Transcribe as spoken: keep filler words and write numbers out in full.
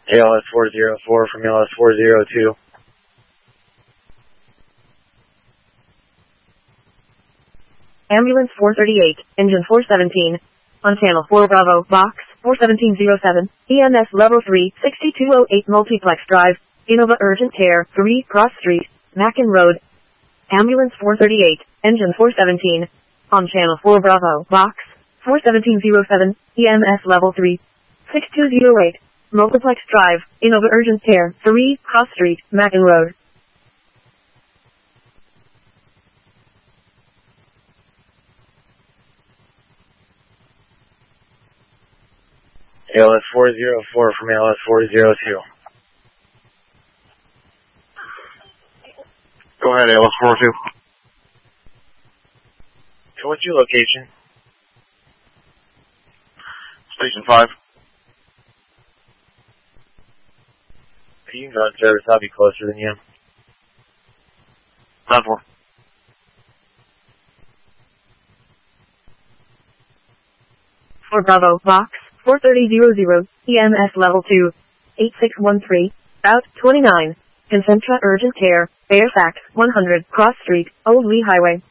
A L S four zero four from A L S four zero two. Ambulance four thirty-eight, engine four seventeen. On channel four Bravo, box four seventeen oh seven, E M S level three, sixty-two oh eight multiplex drive, Innova urgent care, three Cross Street, Mackin Road. Ambulance four thirty-eight, engine four seventeen. On channel four Bravo, box four seventeen oh seven, E M S level three, sixty-two oh eight, multiplex drive, Innova urgent care, three Cross Street, Mackin Road. A L S four zero four from A L S four zero two. Go ahead, A L S four oh two. So what's your location? Station five. You can go in service, I'll be closer than you. ten four. For Bravo, box four thirty hundred, E M S level two, eight six one three, Route twenty-nine, Concentra urgent care, Fairfax, one hundred, Cross Street, Old Lee Highway.